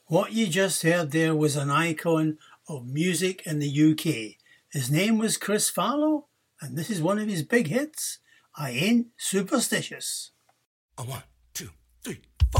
What you just heard there was an icon of music in the UK. His name was Chris Farlowe, and this is one of his big hits, I Ain't Superstitious. A one, two, three.